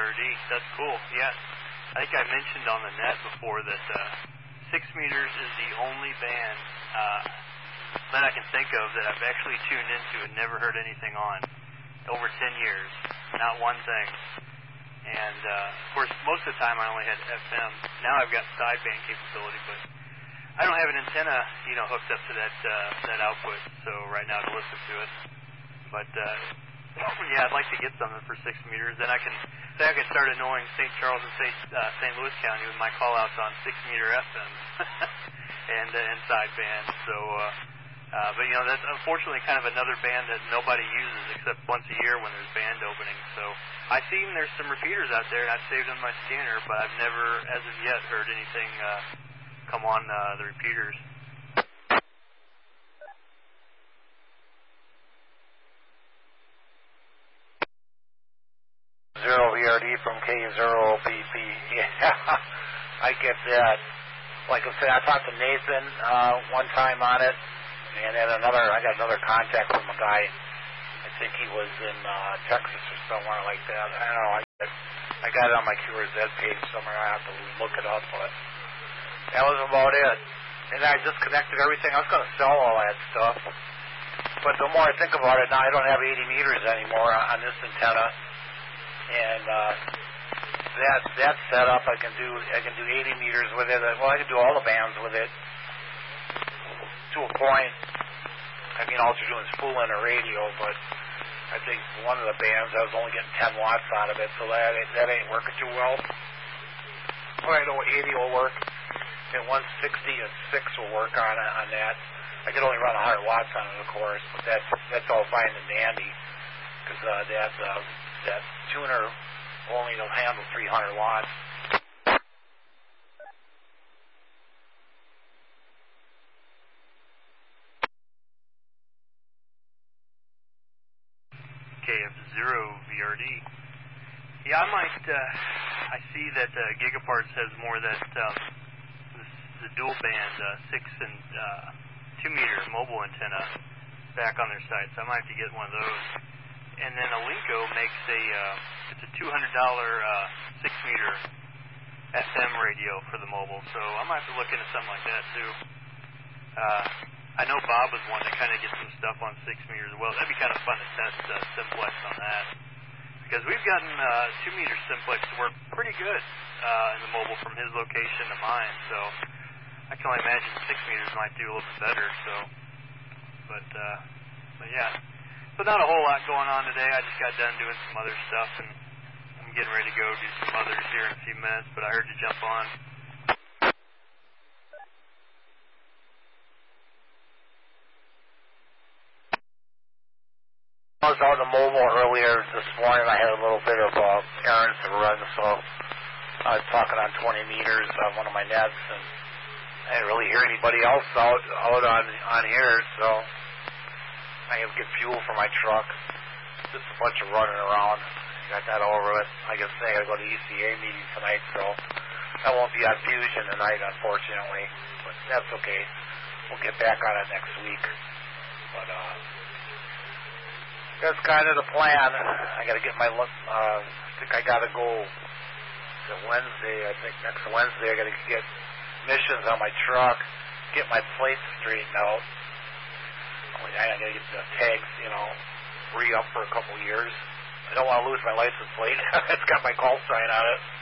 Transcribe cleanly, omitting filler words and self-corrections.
VRD. That's cool. Yeah. I think I mentioned on the net before that 6 meters is the only band that I can think of that I've actually tuned into and never heard anything on. Over 10 years. Not one thing. And, of course, most of the time I only had FM. Now I've got sideband capability, but I don't have an antenna, hooked up to that output, so right now to listen to it. But, yeah, I'd like to get something for 6 meters. Then I can start annoying St. Charles and St. Louis County with my call-outs on 6-meter FM and sideband. So, but, that's unfortunately kind of another band that nobody uses except once a year when there's band openings. So I see there's some repeaters out there, and I've saved on my scanner, but I've never, as of yet, heard anything come on the repeaters. Zero VRD from K0PP. Yeah, I get that. Like I said, I talked to Nathan one time on it, and then I got another contact from a guy. I think he was in Texas or somewhere like that. I don't know. I got it on my QRZ page somewhere. I have to look it up, but that was about it. And I disconnected everything. I was going to sell all that stuff, but the more I think about it, now I don't have 80 meters anymore on this antenna. And that setup, I can do 80 meters with it. Well, I can do all the bands with it to a point. I mean, all you're doing is fooling a radio, but I think one of the bands I was only getting 10 watts out of it, so that ain't working too well. Well, I know 80 will work, and 160 and 6 will work on that. I can only run 100 watts on it, of course, but that's all fine and dandy, because that tuner only will handle 300 watts. KF0 VRD. Yeah, I might. I see that Gigaparts has more of that the dual band 6 and 2 meter mobile antenna back on their site, so I might have to get one of those. And then Alinco makes it's a $200 6 meter FM radio for the mobile, so I might have to look into something like that too. I know Bob was one to kind of get some stuff on 6 meters as well. That'd be kind of fun to test simplex on that, because we've gotten 2 meter simplex to work pretty good in the mobile from his location to mine. So I can only imagine 6 meters might do a little bit better. So, but yeah. So not a whole lot going on today. I just got done doing some other stuff, and I'm getting ready to go do some others here in a few minutes, but I heard you jump on. I was out in the mobile earlier this morning. I had a little bit of errands to run, so I was talking on 20 meters on one of my nets, and I didn't really hear anybody else out on here, so I have to get fuel for my truck. Just a bunch of running around. Got that over with. Like I say, I got to go to ECA meeting tonight, so that won't be on Fusion tonight, unfortunately. But that's okay. We'll get back on it next week. But that's kind of the plan. I got to get my. I think I got to go to Wednesday. I think next Wednesday I got to get emissions on my truck, get my plates straightened out. I got to get the tags, re-up for a couple years. I don't want to lose my license plate. It's got my call sign on it.